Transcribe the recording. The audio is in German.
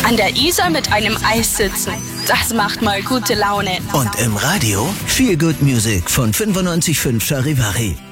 An der Isar mit einem Eis sitzen. Das macht mal gute Laune. Und im Radio Feel Good Music von 95.5 Charivari.